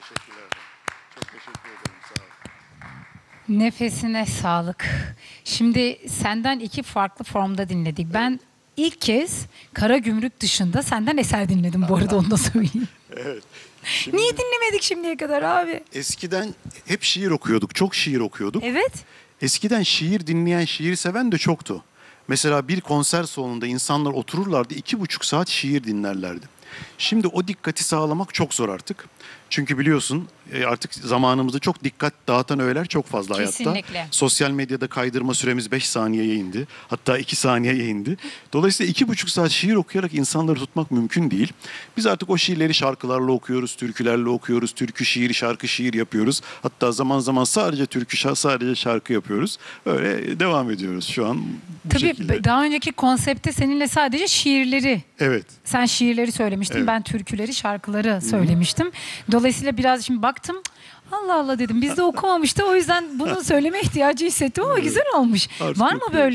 Teşekkürler. Çok teşekkür ederim. Sağ ol. Nefesine sağlık. Şimdi senden iki farklı formda dinledik. Ben ilk kez Karagümrük dışında senden eser dinledim bu arada, onu da söyleyeyim. Evet. Şimdi Niye dinlemedik şimdiye kadar abi? eskiden hep şiir okuyorduk. Çok şiir okuyorduk. Evet. Eskiden şiir dinleyen, şiir seven de çoktu. Mesela bir konser salonunda insanlar otururlardı, 2,5 saat şiir dinlerlerdi. Şimdi o dikkati sağlamak çok zor artık. Çünkü biliyorsun artık zamanımızda çok dikkat dağıtan öğeler çok fazla hayatta. Kesinlikle. Sosyal medyada kaydırma süremiz 5 saniyeye indi. Hatta 2 saniyeye indi. Dolayısıyla 2,5 saat şiir okuyarak insanları tutmak mümkün değil. Biz artık o şiirleri şarkılarla okuyoruz, türkülerle okuyoruz. Türkü şiir, şarkı şiir yapıyoruz. Hatta zaman zaman sadece türkü, sadece şarkı yapıyoruz. Öyle devam ediyoruz şu an bu Tabii şekilde. daha önceki konsepte seninle sadece şiirleri, Evet. sen şiirleri söylemiştin, Evet. ben türküleri, şarkıları söylemiştim. Dolayısıyla biraz şimdi baktım, Allah Allah dedim, biz de okumamıştı, o yüzden bunu söyleme ihtiyacı hissettim ama güzel olmuş. Artık Var mı okuyoruz. böyle